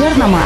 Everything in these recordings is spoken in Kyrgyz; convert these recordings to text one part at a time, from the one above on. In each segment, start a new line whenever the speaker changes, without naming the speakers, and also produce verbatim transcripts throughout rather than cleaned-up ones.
жарнама.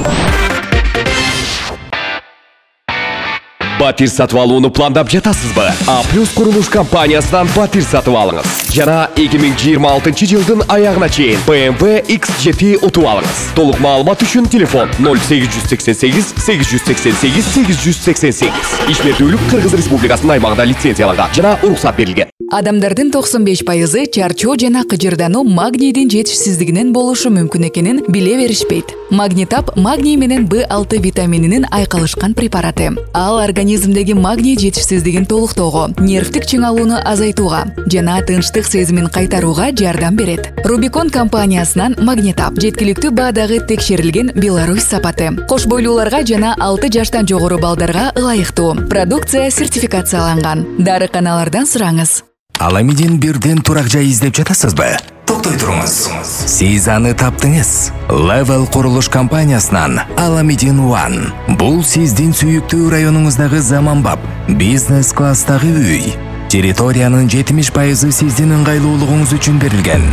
Батир сатып алууну пландап жатасызбы? А плюс курулуш компаниясынан батир сатып алыңыз. Жана эки миң жыйырма алтынчы жылдын аягына чейин бэ эм вэ икс жети утуп алыңыз. Толук маалымат үчүн телефон ноль сегиз жүз сексен сегиз сегиз жүз сексен сегиз сегиз жүз сексен сегиз. Ишмердүүлүк Кыргыз Республикасынын аймагында лицензияланган жана уруксат берилген.
Адамдардын токсон беш пайызы чарчоо жана кыжырдануу магнийдин жетишсиздигинен болушу мүмкүн экенин биле беришпейт. Магнитап магний менен бэ алты витамининин айкалышкан препараты. Ал организмдеги магний жетишсиздигин толуктоого, нервтик чыңалууну азайтууга жана тынчтык сезимин кайтарууга жардам берет. Рубикон компаниясынан Магнитап жеткиликтүү баадагы текшерилген Беларусь сапаты. Кош бойлууларга жана алты жаштан жогору балдарга ылайыктуу. Продукция сертификацияланган. Дарыканалардан сураңыз.
Аламидин бирден турак жай издеп жатасызбы? Токтой туруңуз. Сиз аны таптыңыз. Level курулуш компаниясынан Аламидин One. Бул сиздин сүйүктүү районуңуздагы заманбап бизнес класстагы үй. Территориянын жетимиш пайызы сиздин ыңгайлуулугуңуз үчүн берилген.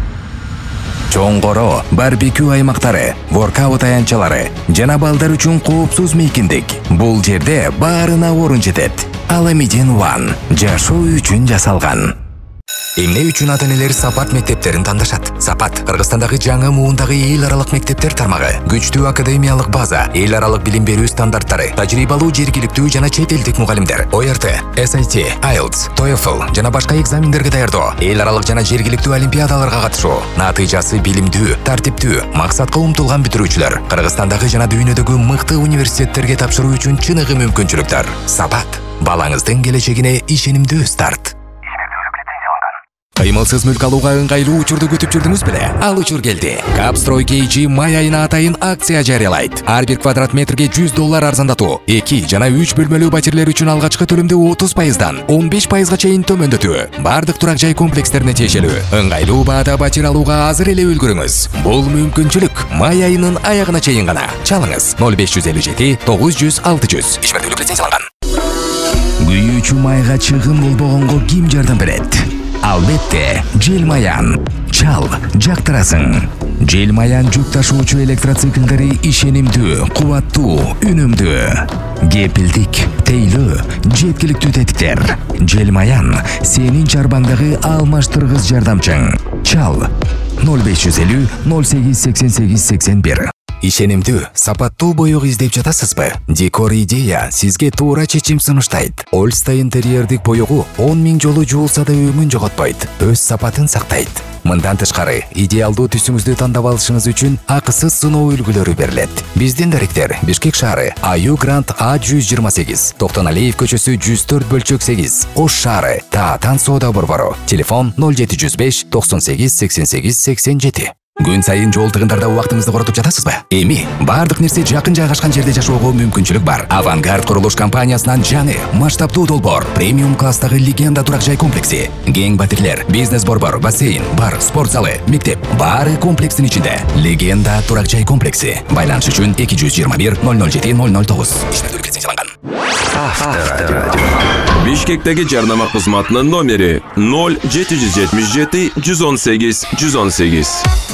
Чоңгоро, барбекю аймактары, воркаут аянтчалары жана балдар үчүн коопсуз мейкиндик. Бул жерде баарына орун жетет. Аламидин One жашоо үчүн жасалган. Эмне үчүн ата-энелер Сапат мектептерин тандашат? Сапат Кыргызстандагы жаңы муундагы эл аралык мектептер тармагы. Күчтүү академиялык база, эл аралык билим берүү стандарттары, тажрыйбалуу жергиликтүү жана чет элдик мугалимдер, о эр тэ, эс ай ти, айлтс, тоефл жана башка экзамендерге даярдоо, эл аралык жана жергиликтүү олимпиадаларга катышуу. Натыйжасы билимдүү, тартиптүү, максатка умтулган бүтүрүүчүлөр Кыргызстандагы жана дүйнөдөгү мыкты университеттерге тапшыруу үчүн чыныгы мүмкүнчүлүктөр. Сапат балаңыздын келечегине ишенимдүү старт. Кыймылсыз мүлк алууга ыңгайлуу учурду күтүп жүрдүңүз беле? Ал учур келди. Капстрой кей джи май айына атайын акция жарыялайт. Ар бир квадрат метрге жүз доллар арзандатуу. эки жана үч бөлмөлүү пәтерлер үчүн алгачкы төлөмдү отуз пайыздан он беш пайызга чейин төмөндөтүү. Бардык турак жай комплекстерине тиешелүү. Ыңгайлуу баада пәтер алууга азыр эле үлгүрүңүз. Бул мүмкүнчүлүк май айынын аягына чейин гана. Чалыңыз ноль беш жүз элүү жети тогуз жүз алты жүз. Ишмердүүлүк лицензияланган. Күйүүчү майга чыгым болбогонго ким жардам берет? Албетте, Желмаян. Чал, жактырасың. Желмаян жүк ташуучу электроциклдери ишенимдүү, кубаттуу, үнүмдүү. Кепилдик, тейлөө, жеткиликтүү тетиктер. Желмаян сенин чарбаңдагы алмаштыргыс жардамчың. Чал ноль беш жүз элүү ноль сегиз сексен сегиз сексен бир. Ишенимдүү, сапаттуу боёк издеп жатасызбы? Декор идея сизге туура чечим сунуштайт. Ольста интерьердик боёгу он миң жолу жуулса да өңүн жоготпойт, өз сапатын сактайт. Мындан тышкары, идеалдуу түсүңүздү тандап алышыңыз үчүн акысыз сыноо үлгүлөрү берилет. Биздин даректер Бишкек шаары, Аю Грант А жүз жыйырма сегиз, Токтоналиев көчөсү жүз төрт бөлчөк сегиз, Ош шаары, Таатан соода борбору. Телефон ноль жети жүз беш токсон сегиз сексен сегиз сексен жети. Күн сайын жол тыгындарда убактыңызды коротуп жатасызбы? Эми бардык нерсе жакын жайгашкан жерде жашоого мүмкүнчүлүк бар. Авангард курулуш компаниясынан жаңы масштабтуу долбоор, премиум класстагы легенда турак жай комплекси. Кең батирлер, бизнес борбор, бассейн, бар, спорт залы, мектеп баары комплекстин ичинде. Легенда турак жай комплекси. Байланыш үчүн эки жүз жыйырма бир ноль ноль жети ноль ноль тогуз. Ишмердүүлүк лицензияланган.
Авторадио. Бишкектеги жарнама кызматынын номери ноль жети жүз жетимиш жети жүз он сегиз жүз он сегиз.